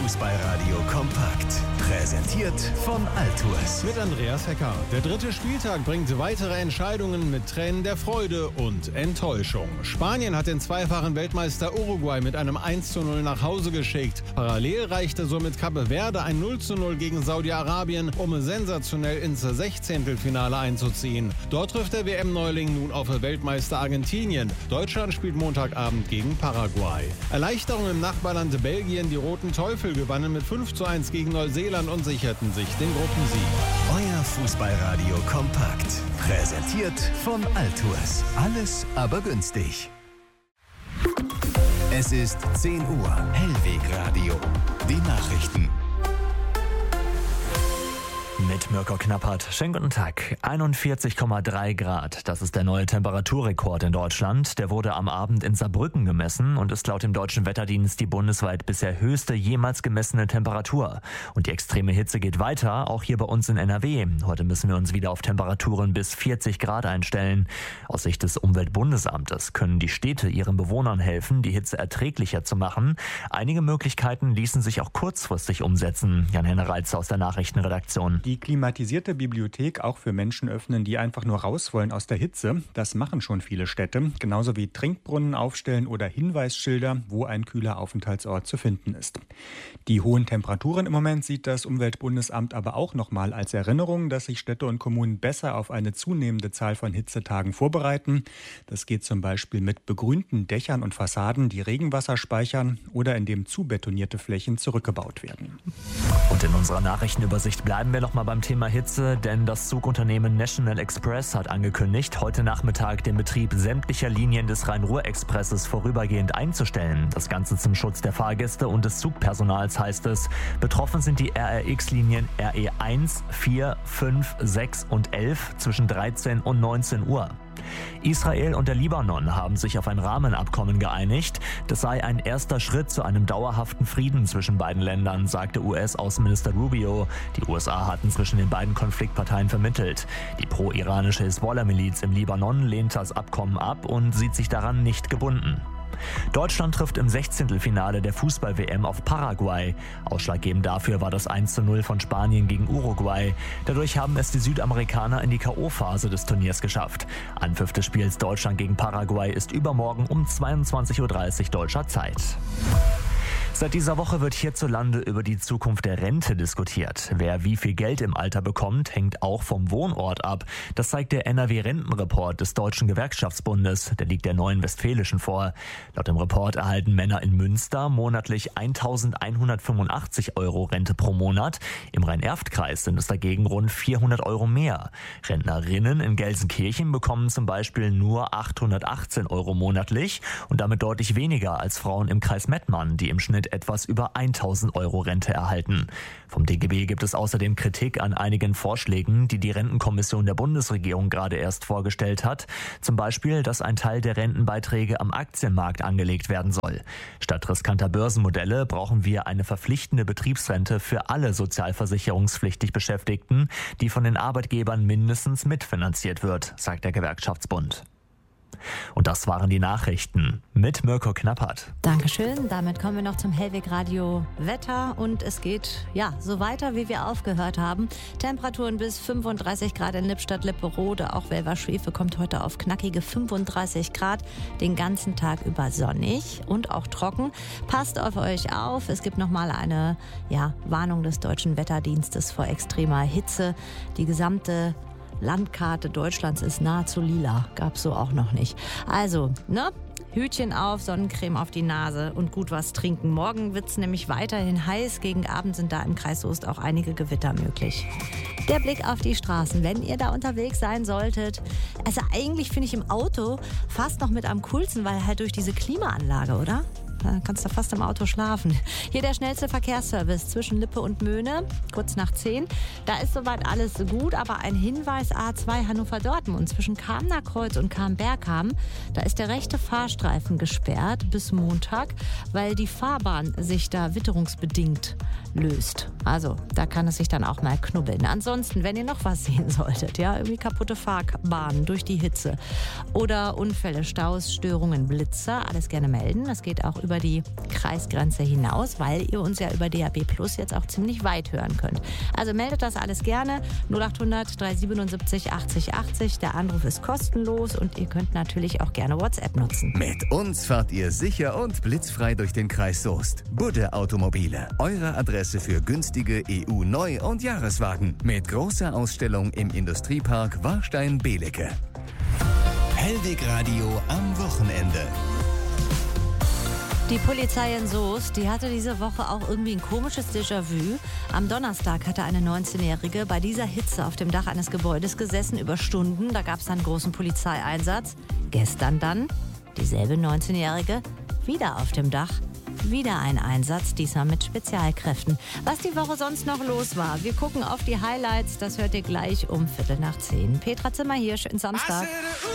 Fußballradio kompakt. Präsentiert von Altours. Mit Andreas Hecker. Der 3. Spieltag bringt weitere Entscheidungen mit Tränen der Freude und Enttäuschung. Spanien hat den zweifachen Weltmeister Uruguay mit einem 1:0 nach Hause geschickt. Parallel reichte somit Cape Verde ein 0:0 gegen Saudi-Arabien, um sensationell ins 16. einzuziehen. Dort trifft der WM-Neuling nun auf Weltmeister Argentinien. Deutschland spielt Montagabend gegen Paraguay. Erleichterung im Nachbarland Belgien. Die Roten Teufel gewannen mit 5:1 gegen Neuseeland und sicherten sich den Gruppensieg. Euer Fußballradio kompakt. Präsentiert von Altours. Alles aber günstig. Es ist 10 Uhr. Hellwegradio. Die Nachrichten. Mit Mirko Knappert. Schönen guten Tag. 41,3 Grad. Das ist der neue Temperaturrekord in Deutschland. Der wurde am Abend in Saarbrücken gemessen und ist laut dem Deutschen Wetterdienst die bundesweit bisher höchste jemals gemessene Temperatur. Und die extreme Hitze geht weiter, auch hier bei uns in NRW. Heute müssen wir uns wieder auf Temperaturen bis 40 Grad einstellen. Aus Sicht des Umweltbundesamtes können die Städte ihren Bewohnern helfen, die Hitze erträglicher zu machen. Einige Möglichkeiten ließen sich auch kurzfristig umsetzen. Jan-Henner Reitzer aus der Nachrichtenredaktion. Die klimatisierte Bibliothek auch für Menschen öffnen, die einfach nur raus wollen aus der Hitze. Das machen schon viele Städte. Genauso wie Trinkbrunnen aufstellen oder Hinweisschilder, wo ein kühler Aufenthaltsort zu finden ist. Die hohen Temperaturen im Moment sieht das Umweltbundesamt aber auch nochmal als Erinnerung, dass sich Städte und Kommunen besser auf eine zunehmende Zahl von Hitzetagen vorbereiten. Das geht zum Beispiel mit begrünten Dächern und Fassaden, die Regenwasser speichern oder indem zubetonierte Flächen zurückgebaut werden. Und in unserer Nachrichtenübersicht bleiben wir noch mal beim Thema Hitze, denn das Zugunternehmen National Express hat angekündigt, heute Nachmittag den Betrieb sämtlicher Linien des Rhein-Ruhr-Expresses vorübergehend einzustellen. Das Ganze zum Schutz der Fahrgäste und des Zugpersonals, heißt es. Betroffen sind die RRX-Linien RE 1, 4, 5, 6 und 11 zwischen 13 und 19 Uhr. Israel und der Libanon haben sich auf ein Rahmenabkommen geeinigt. Das sei ein erster Schritt zu einem dauerhaften Frieden zwischen beiden Ländern, sagte US-Außenminister Rubio. Die USA hatten zwischen den beiden Konfliktparteien vermittelt. Die pro-iranische Hisbollah-Miliz im Libanon lehnt das Abkommen ab und sieht sich daran nicht gebunden. Deutschland trifft im 16. der Fußball-WM auf Paraguay. Ausschlaggebend dafür war das 1:0 von Spanien gegen Uruguay. Dadurch haben es die Südamerikaner in die K.O.-Phase des Turniers geschafft. Anpfiff des Spiels Deutschland gegen Paraguay ist übermorgen um 22:30 Uhr deutscher Zeit. Seit dieser Woche wird hierzulande über die Zukunft der Rente diskutiert. Wer wie viel Geld im Alter bekommt, hängt auch vom Wohnort ab. Das zeigt der NRW-Rentenreport des Deutschen Gewerkschaftsbundes. Der liegt der Neuen Westfälischen vor. Laut dem Report erhalten Männer in Münster monatlich 1.185 € Rente pro Monat. Im Rhein-Erft-Kreis sind es dagegen rund 400 € mehr. Rentnerinnen in Gelsenkirchen bekommen zum Beispiel nur 818 € monatlich und damit deutlich weniger als Frauen im Kreis Mettmann, die im Schnitt etwas über 1.000 € Rente erhalten. Vom DGB gibt es außerdem Kritik an einigen Vorschlägen, die die Rentenkommission der Bundesregierung gerade erst vorgestellt hat. Zum Beispiel, dass ein Teil der Rentenbeiträge am Aktienmarkt angelegt werden soll. Statt riskanter Börsenmodelle brauchen wir eine verpflichtende Betriebsrente für alle sozialversicherungspflichtig Beschäftigten, die von den Arbeitgebern mindestens mitfinanziert wird, sagt der Gewerkschaftsbund. Und das waren die Nachrichten mit Mirko Knappert. Dankeschön. Damit kommen wir noch zum Hellwegradio Wetter und es geht so weiter, wie wir aufgehört haben. Temperaturen bis 35 Grad in Lippstadt, Lipperode. Auch Welverschwefe kommt heute auf knackige 35 Grad. Den ganzen Tag über sonnig und auch trocken. Passt auf euch auf. Es gibt nochmal eine Warnung des Deutschen Wetterdienstes vor extremer Hitze. Die gesamte Landkarte Deutschlands ist nahezu lila. Gab's so auch noch nicht. Also, Hütchen auf, Sonnencreme auf die Nase und gut was trinken. Morgen wird's nämlich weiterhin heiß. Gegen Abend sind da im Kreis Soest auch einige Gewitter möglich. Der Blick auf die Straßen, wenn ihr da unterwegs sein solltet. Also eigentlich finde ich im Auto fast noch mit am coolsten, weil halt durch diese Klimaanlage, oder? Da kannst du fast im Auto schlafen. Hier der schnellste Verkehrsservice zwischen Lippe und Möhne, kurz nach 10. Da ist soweit alles gut, aber ein Hinweis: A2 Hannover-Dortmund zwischen Kamener Kreuz und Kam-Bergham. Da ist der rechte Fahrstreifen gesperrt bis Montag, weil die Fahrbahn sich da witterungsbedingt löst. Also, da kann es sich dann auch mal knubbeln. Ansonsten, wenn ihr noch was sehen solltet, ja, irgendwie kaputte Fahrbahnen durch die Hitze oder Unfälle, Staus, Störungen, Blitzer, alles gerne melden. Das geht auch über die Kreisgrenze hinaus, weil ihr uns ja über DAB+ jetzt auch ziemlich weit hören könnt. Also meldet das alles gerne. 0800 377 80 80. Der Anruf ist kostenlos und ihr könnt natürlich auch gerne WhatsApp nutzen. Mit uns fahrt ihr sicher und blitzfrei durch den Kreis Soest. Budde Automobile, eure Adresse für günstige EU-Neu- und Jahreswagen. Mit großer Ausstellung im Industriepark Warstein-Belecke. Hellweg Radio am Wochenende. Die Polizei in Soest, die hatte diese Woche auch irgendwie ein komisches Déjà-vu. Am Donnerstag hatte eine 19-Jährige bei dieser Hitze auf dem Dach eines Gebäudes gesessen über Stunden. Da gab es dann einen großen Polizeieinsatz. Gestern dann dieselbe 19-Jährige wieder auf dem Dach. Wieder ein Einsatz, diesmal mit Spezialkräften. Was die Woche sonst noch los war, wir gucken auf die Highlights. Das hört ihr gleich um 9:15. Petra Zimmer hier, schönen Samstag.